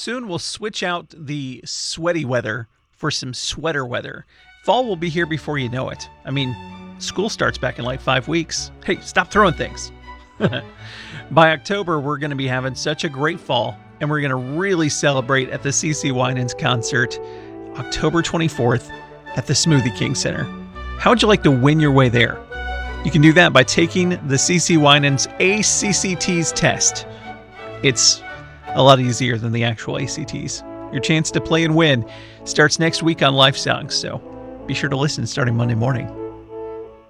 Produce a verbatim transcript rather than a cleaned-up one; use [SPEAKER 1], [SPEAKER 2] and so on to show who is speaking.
[SPEAKER 1] soon we'll switch out the sweaty weather for some sweater weather. Fall will be here before you know it. I mean, school starts back in like five weeks. Hey, stop throwing things. By October, we're going to be having such a great fall, and we're going to really celebrate at the CeCe Winans concert October twenty-fourth at the Smoothie King Center. How would you like to win your way there? You can do that by taking the CeCe Winans A C C Ts test. It's a lot easier than the actual A C Ts. Your chance to play and win starts next week on Life Songs, so be sure to listen starting Monday morning.